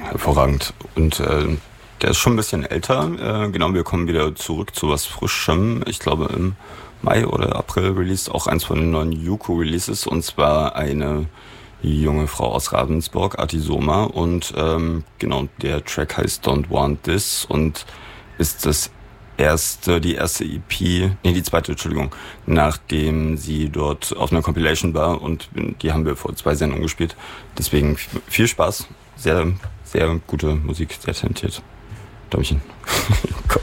hervorragend. Und der ist schon ein bisschen älter. Genau, wir kommen wieder zurück zu was Frischem. Ich glaube im Mai oder April released auch eins von den neuen Yuko-Releases. Und zwar eine junge Frau aus Ravensburg, Artisoma. Und genau, der Track heißt Don't Want This und ist die zweite, Entschuldigung, nachdem sie dort auf einer Compilation war und die haben wir vor 2 Sendungen gespielt. Deswegen viel Spaß, sehr, sehr gute Musik, sehr talentiert. Däumchen.